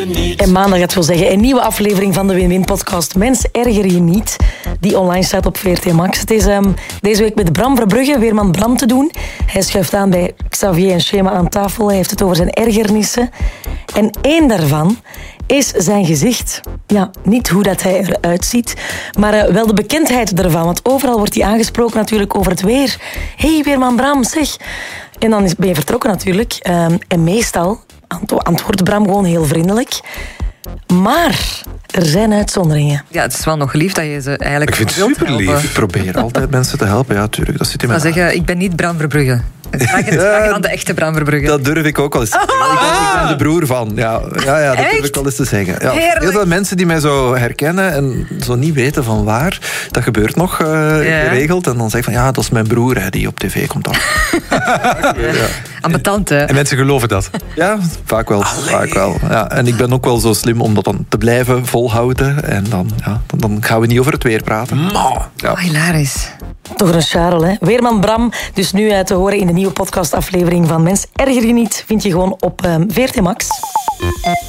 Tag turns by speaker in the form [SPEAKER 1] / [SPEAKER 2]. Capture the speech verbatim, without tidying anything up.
[SPEAKER 1] En maandag, het wil zeggen, een nieuwe aflevering van de Win-Win-podcast Mens, erger je niet, die online staat op V R T Max. Het is um, deze week met Bram Verbrugge, weerman Bram, te doen. Hij schuift aan bij Xavier en Schema aan tafel. Hij heeft het over zijn ergernissen. En één daarvan is zijn gezicht. Ja, niet hoe dat hij eruit ziet, maar uh, wel de bekendheid ervan. Want overal wordt hij aangesproken natuurlijk over het weer. Hé, hey, weerman Bram, zeg. En dan ben je vertrokken natuurlijk. Um, en meestal antwoordt Bram gewoon heel vriendelijk. Maar er zijn uitzonderingen.
[SPEAKER 2] Ja, het is wel nog lief dat je ze eigenlijk
[SPEAKER 3] Ik vind het
[SPEAKER 2] wilt
[SPEAKER 3] super lief.
[SPEAKER 2] helpen.
[SPEAKER 3] Ik probeer altijd mensen te helpen. Ja, tuurlijk. Dat zit in
[SPEAKER 2] Ik
[SPEAKER 3] mijn
[SPEAKER 2] zou zeggen, ik ben niet Bram Verbrugge. Vraag het, vraag het aan de echte Bram Verbrugge.
[SPEAKER 3] Dat durf ik ook wel eens te zeggen. Ik, ben, ik ben de broer van. Ja, ja, ja dat
[SPEAKER 2] Echt?
[SPEAKER 3] durf ik wel eens te zeggen. Ja,
[SPEAKER 2] Heerlijk.
[SPEAKER 3] heel veel mensen die mij zo herkennen en zo niet weten van waar. Dat gebeurt nog uh,
[SPEAKER 2] Ja.
[SPEAKER 3] geregeld. En dan zeg ik van ja, dat is mijn broer hè, die op tv komt af. ja.
[SPEAKER 2] Ambetant, hè?
[SPEAKER 4] En mensen geloven dat.
[SPEAKER 3] Ja, vaak wel. Vaak wel. Ja, en ik ben ook wel zo slim om dat dan te blijven volhouden. En dan, ja, dan, dan gaan we niet over het weer praten. Ja.
[SPEAKER 2] Oh, hilarisch.
[SPEAKER 1] Toch een Charles, hè? Weerman Bram, dus nu uh, te horen in de nieuwe podcastaflevering van Mens, erger je niet, vind je gewoon op um, V R T Max.